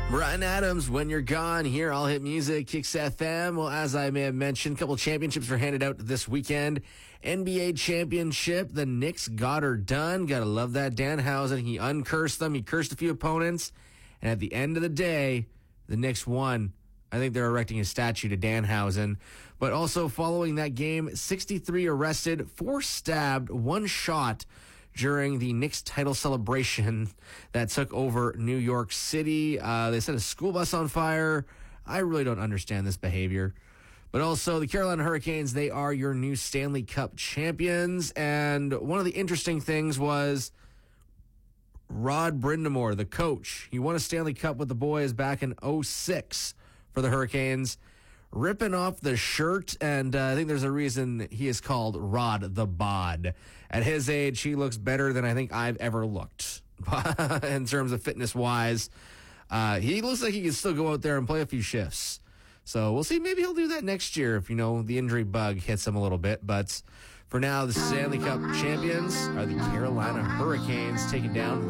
Brian Adams, When You're Gone, here, All Hit Music, Kicks FM. Well, as I may have mentioned, a couple of championships were handed out this weekend. NBA championship, the Knicks got her done. Gotta love that. Danhausen, he uncursed them. He cursed a few opponents. And at the end of the day, the Knicks won. I think they're erecting a statue to Danhausen. But also following that game, 63 arrested, 4 stabbed, 1 shot during the Knicks title celebration that took over New York City. They set a school bus on fire. I really don't understand this behavior. But also, the Carolina Hurricanes, they are your new Stanley Cup champions. And one of the interesting things was Rod Brind'Amour, the coach. He won a Stanley Cup with the boys back in 2006 for the Hurricanes, ripping off the shirt, and I think there's a reason he is called Rod the Bod. At his age, he looks better than I think I've ever looked in terms of fitness-wise. He looks like he can still go out there and play a few shifts. So we'll see. Maybe he'll do that next year if, the injury bug hits him a little bit. But for now, the Stanley Cup champions are the Carolina Hurricanes, taking down